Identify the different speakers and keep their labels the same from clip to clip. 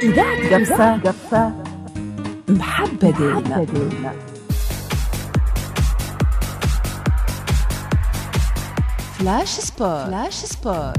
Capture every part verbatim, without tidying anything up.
Speaker 1: إذاعة قفصة قفصة محبة دينا. فلاش سبور فلاش سبور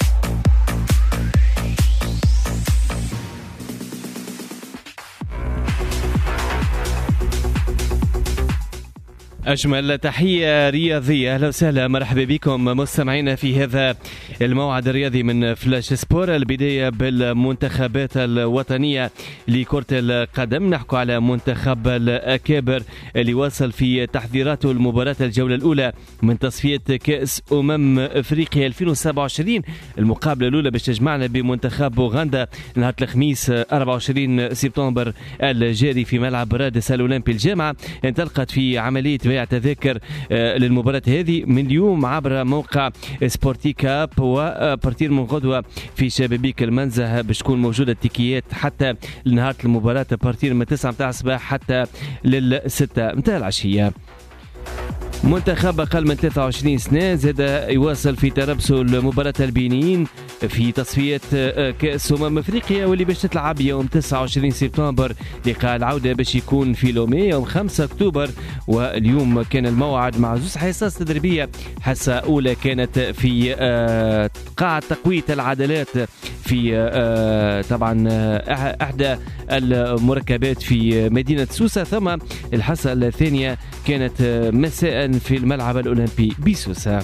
Speaker 2: أجمل تحية رياضية، أهلا وسهلا، مرحبا بكم مستمعينا في هذا الموعد الرياضي من فلاش سبور. البداية بالمنتخبات الوطنية لكرة القدم، نحكي على منتخب الأكابر اللي واصل في تحضيراته المباراة الجولة الأولى من تصفية كأس أمم أفريقيا ألفين وسبعة وعشرين. المقابلة الأولى باش تجمعنا بمنتخب أوغندا نهار الخميس أربعة وعشرين سبتمبر الجاري في ملعب رادس الأولمبي الجامعة. انطلقت في عملية بيع تذاكر للمباراة هذه من اليوم عبر موقع سبورتي كاب، وبارتير من غدوة في شبابيك المنزه باش تكون موجودة التيكيات حتى لنهار المباراة، بارتير من تسعة متاع الصباح حتى للستة متاع العشية. منتخب أقل من ثلاثة وعشرين سنة زاد يواصل في تربصه المباراة البينيين في تصفية كأس أمم أفريقيا واللي باش تتلعب يوم تسعة وعشرين سبتمبر. لقاء العودة باش يكون في لومي يوم خمسة أكتوبر، واليوم كان الموعد مع زوج حصص تدريبية. حصة أولى كانت في قاعة تقوية العضلات في طبعا أحدى المركبات في مدينة سوسة، ثم الحصة الثانية كانت مساء في الملعب الأولمبي بسوسة.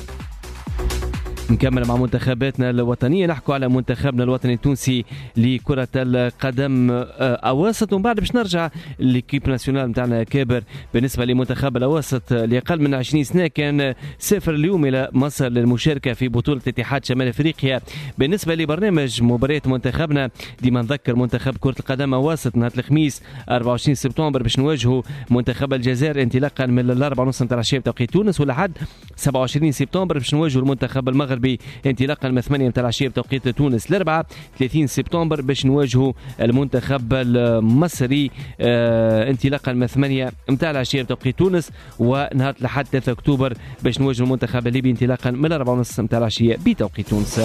Speaker 2: نكمل مع منتخباتنا الوطنية، نحكوا على منتخبنا الوطني التونسي لكرة القدم أواسط، ومن بعد باش نرجع لكيب ناسيونال نتاعنا كابر. بالنسبة لمنتخب الأواسط لأقل من عشرين سنة كان سافر اليوم إلى مصر للمشاركة في بطولة اتحاد شمال أفريقيا. بالنسبة لبرنامج مباريات منتخبنا، ديما نذكر منتخب كرة القدم أواسط نهار الخميس أربعة وعشرين سبتمبر باش نواجهوا منتخب الجزائر انطلاقا من الأربعة ونص نتاع العشية بتوقيت تونس، ولحد سبعة وعشرين سبتمبر باش نواجهوا المنتخب المغربي انطلاقا من ثمانية متاع العشية بتوقيت تونس. الأربعة ثلاثين سبتمبر باش نواجهوا المنتخب المصري اه انطلاقا من ثمانية متاع العشية بتوقيت تونس، ونهار لحد ثلاثة أكتوبر باش نواجهوا المنتخب الليبي انطلاقا من الأربعة ونص متاع العشية بتوقيت تونس.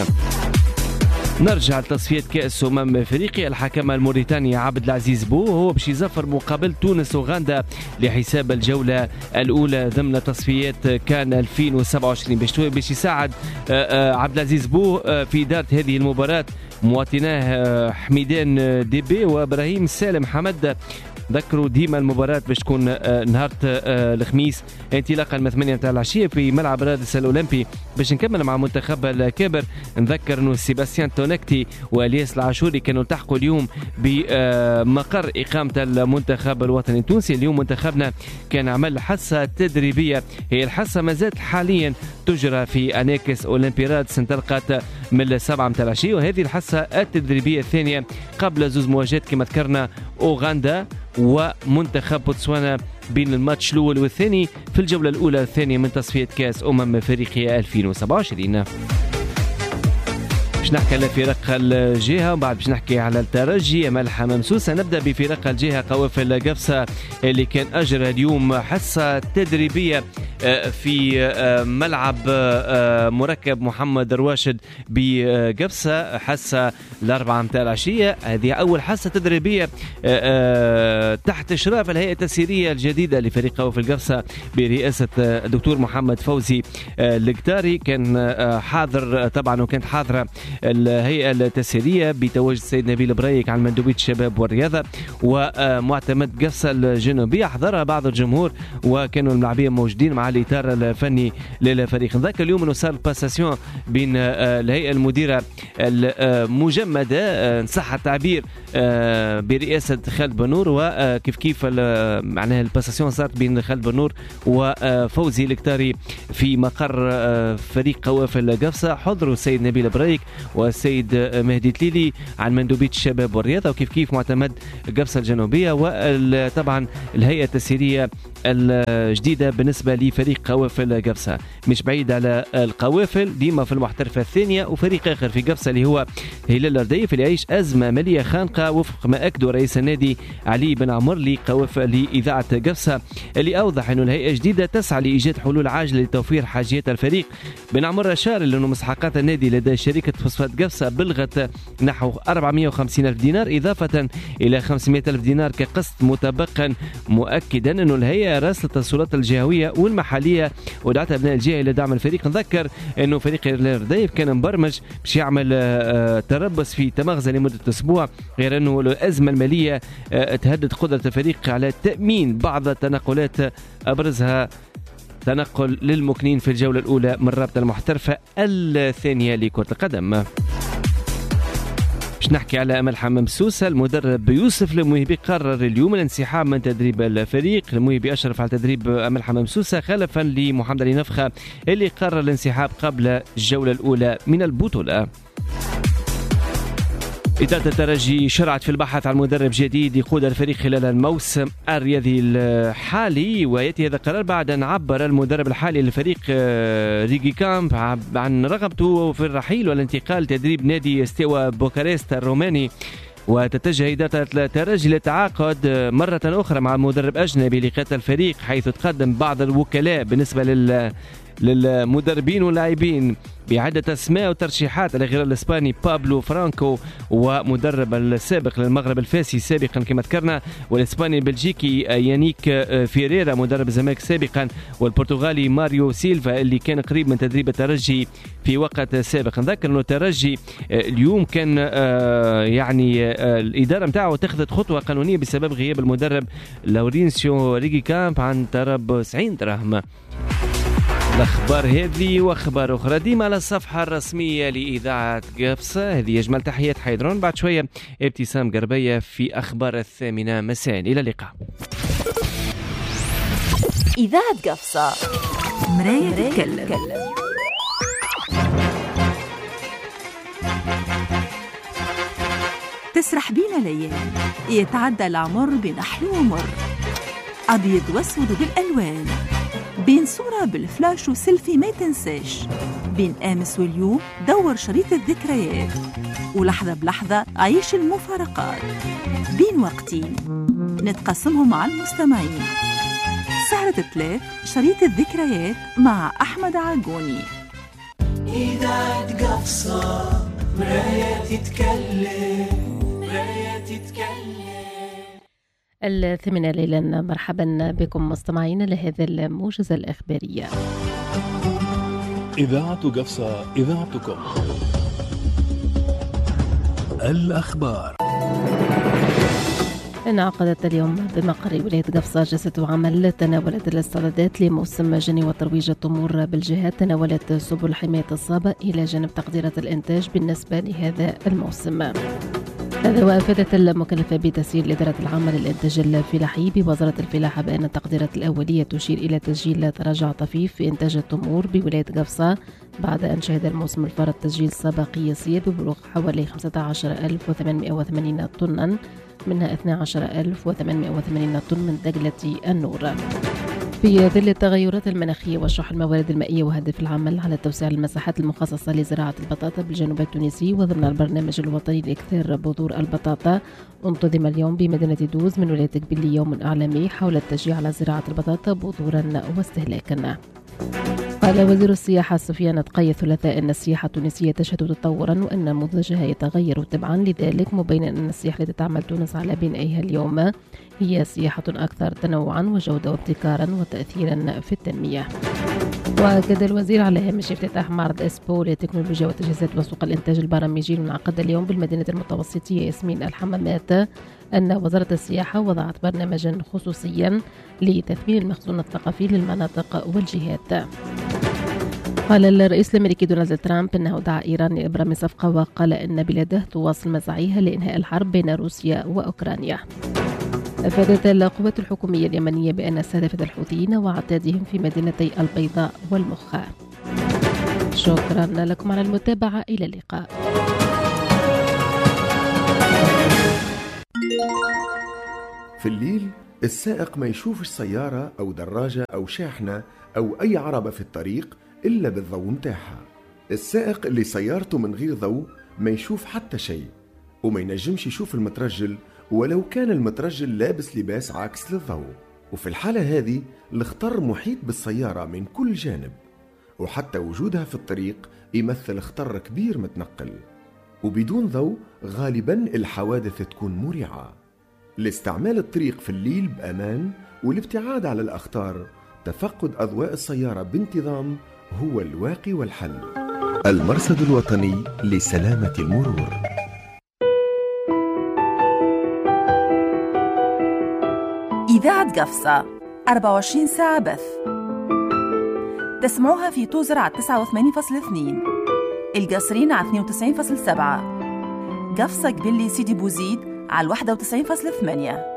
Speaker 2: نرجع لتصفية كأس أمم أفريقيا. الحكم الموريتاني عبد العزيز بو هو باش يزفر مقابل تونس وغندا لحساب الجولة الأولى ضمن تصفيات كان ألفين وسبعة وعشرين. باش باش يساعد عبد العزيز بو في إدارة هذه المباراة مواطناه حميدان ديبي وإبراهيم سالم حمد. ذكروا ديما المباراة باش تكون نهار الخميس انطلاقا من ثمانية متاع العشية في ملعب رادس الأولمبي. باش نكمل مع منتخب الكابر، نذكر انه سيباستيان تونكتي والياس العاشوري كانوا التحقوا اليوم بمقر إقامة المنتخب الوطني التونسي. اليوم منتخبنا كان عمل حصة تدريبية، هي الحصة ما زالت حاليا تجرى في أناكس أولمبي رادس، انطلقت من السبعة متاع العشية، وهذه الحصة التدريبية الثانية قبل زوز مواجهات كما ذكرنا أوغندا ومنتخب بوتسوانا بين الماتش الأول والثاني في الجولة الأولى والثانية من تصفية كأس أمم أفريقيا ألفين وسبعة وعشرين. باش نحكي على فرق الجهة وبعد باش نحكي على الترجي أمال حمام سوسة. نبدأ بفرق الجهة قوافل قفصة اللي كان أجرى اليوم حصة تدريبية في ملعب مركب محمد رواشد بقفصة، حصة الأربعة متاع العشية. هذه أول حصة تدريبية تحت إشراف الهيئة التسييرية الجديدة لفريق قوافل قفصة برئاسة الدكتور محمد فوزي القتاري. كان حاضر طبعا وكانت حاضرة الهيئة التسييرية بتواجد السيد نبيل بريك عن مندوبية الشباب والرياضة ومعتمد قفصة الجنوبية. حضرها بعض الجمهور وكانوا الملاعبين موجودين مع الإطار الفني للفريق. نذكر اليوم أنه صار الباساسيون بين الهيئة المديرة المجمدة إن صح التعبير برئاسة خالد بنور، وكيف كيف معناها الباساسيون صارت بين خالد بنور وفوزي القتاري في مقر فريق قوافل قفصة. حضروا السيد نبيل بريك والسيد مهدي تليلي عن مندوبية الشباب والرياضة، وكيف كيف معتمد قفصة الجنوبية، وطبعا الهيئة التسييرية الجديدة بالنسبة لفريق قوافل قبصة. مش بعيد على القوافل، ديما في المحترفة الثانية، وفريق آخر في قبصة اللي هو هلال الرديف اللي يعيش أزمة مالية خانقة وفق ما أكدوا رئيس النادي علي بن عمر لقوافل لإذاعة قبصة، اللي أوضح أنه الهيئة الجديدة تسعى لإيجاد حلول عاجلة لتوفير حاجيات الفريق. بن عمر أشار لأنه مستحقات النادي لدى شركة فوسفات قبصة بلغت نحو أربعمائة وخمسين ألف دينار إضافة إلى خمسمائة ألف دينار كقسط متبقى، مؤكدا أنه الهيئة راسلت السلطات الجهوية والمحلية ودعت أبناء الجهة إلى دعم الفريق. نذكر أنه فريق الرديف كان مبرمج باش يعمل تربص في تمغزة لمدة أسبوع، غير أنه الأزمة المالية تهدد قدرة الفريق على تأمين بعض التنقلات أبرزها تنقل للمكنين في الجولة الأولى من رابطة المحترفة الثانية لكرة القدم. باش نحكي على أمل حمام سوسة. المدرب يوسف الموهبي قرر اليوم الانسحاب من تدريب الفريق. الموهبي أشرف على تدريب أمل حمام سوسة خلفا لمحمد علي نفخة اللي قرر الانسحاب قبل الجولة الأولى من البطولة. إدارة الترجي شرعت في البحث عن مدرب جديد يقود الفريق خلال الموسم الرياضي الحالي، ويأتي هذا القرار بعد أن عبر المدرب الحالي للفريق ريغي كامب عن رغبته في الرحيل والانتقال تدريب نادي استوى بوخارست الروماني. وتتجه إدارة الترجي للتعاقد مرة أخرى مع مدرب أجنبي لقيادة الفريق، حيث تقدم بعض الوكلاء بالنسبة لل للمدربين واللاعبين بعدة أسماء وترشيحات على غير الإسباني بابلو فرانكو ومدرب السابق للمغرب الفاسي سابقا كما ذكرنا، والإسباني البلجيكي يانيك فيريرا مدرب الزمالك سابقا، والبرتغالي ماريو سيلفا اللي كان قريب من تدريب الترجي في وقت سابق. نذكر أنه الترجي اليوم كان يعني الإدارة متاعه اتخذت خطوة قانونية بسبب غياب المدرب لورينسيو ريغي كامب عن تربص عين دراهم. الأخبار هذه وأخبار أخرى ديما على الصفحة الرسمية لإذاعة قبصة. هذه أجمل تحيات حيدرون. بعد شوية ابتسام قربية في أخبار الثامنة مساء. إلى اللقاء.
Speaker 1: إذاعة قبصة، مراية تتكلم. تسرح بينا ليالي يتعدى العمر بنحلو ومر، أبيض وأسود بالألوان، بين صورة بالفلاش وسيلفي ما تنساش، بين أمس واليوم دور شريط الذكريات، ولحظة بلحظة عيش المفارقات، بين وقتين نتقسمهم مع المستمعين. سهرة ثلاث شريط الذكريات مع أحمد عاجوني.
Speaker 3: إذاعة قبصة مراية تتكلم، مراية تتكلم.
Speaker 4: الثامنة ليلا، مرحبا بكم مستمعين لهذا الموجز الإخبارية.
Speaker 5: إذاعة قبصة، إذاعتكم. الأخبار.
Speaker 4: انعقدت اليوم بمقر ولاية قبصة جلسة عمل تناولت الاستعدادات لموسم جني وترويج التمور بالجهات، تناولت سبل حماية الصابة إلى جانب تقديرات الإنتاج بالنسبة لهذا الموسم. هذا وأفادت المكلفة بتسيير الإدارة العامة للإنتاج الفلاحي بوزارة الفلاحة بأن التقديرات الأولية تشير إلى تسجيل تراجع طفيف في إنتاج التمور بولاية قبصة بعد أن شهد الموسم الفارط تسجيل سابق قياسي ببلوغ حوالي خمسة عشر ألف وثمانمائة وثمانين طنا، منها اثني عشر ألف وثمانمائة وثمانين طن من دجلة النور. في ظل التغيرات المناخية وشح الموارد المائية وهدف العمل على توسيع المساحات المخصصة لزراعة البطاطا بالجنوب التونسي وضمن البرنامج الوطني لإكثار بذور البطاطا، انتظم اليوم بمدينة دوز من ولاية قبلي يوم إعلامي حول التشجيع على زراعة البطاطا بذورا واستهلاكا. قال وزير السياحة سفيان تقي الثلاثاء أن السياحة التونسية تشهد تطورا وأن نموذجها يتغير تبعا لذلك، مبينا أن السياحة التي تعمل تونس على بنائها اليوم هي سياحة أكثر تنوعا وجودة وابتكارا وتأثيرا في التنمية. وأكد الوزير على هامش افتتاح معرض إسبو للتكنولوجيا والتجهيزات وسوق الإنتاج البرامجي المنعقد اليوم بالمدينة المتوسطية ياسمين الحمامات أن وزارة السياحة وضعت برنامجا خصوصيا لتثمين المخزون الثقافي للمناطق والجهات. قال الرئيس الأمريكي دونالد ترامب أنه دعا إيران لإبرام صفقة، وقال أن بلاده تواصل مساعيها لإنهاء الحرب بين روسيا وأوكرانيا. أفادت القوات الحكومية اليمنية بأن استهدفت الحوثيين وعتادهم في مدينتي البيضاء والمخا. شكرا لكم على المتابعة، إلى اللقاء.
Speaker 6: في الليل السائق ما يشوفش سيارة أو دراجة أو شاحنة أو أي عربة في الطريق إلا بالضوء متاعها. السائق اللي سيارته من غير ضوء ما يشوف حتى شيء، وما ينجمش يشوف المترجل ولو كان المترجل لابس لباس عاكس للضوء. وفي الحالة هذه الخطر محيط بالسيارة من كل جانب، وحتى وجودها في الطريق يمثل خطر كبير متنقل. وبدون ضوء غالبا الحوادث تكون مريعة. لاستعمال الطريق في الليل بأمان والابتعاد على الأخطار، تفقد أضواء السيارة بانتظام هو الواقي والحل. المرصد الوطني لسلامة المرور.
Speaker 1: إذاعة قفصة أربعة وعشرين ساعة بث. تسمعوها في توزر على تسعة وثمانين فاصلة اثنين، القصرين على اثنين وتسعين فاصلة سبعة، قفصة قبلي سيدي بوزيد على واحد وتسعين فاصلة ثمانية.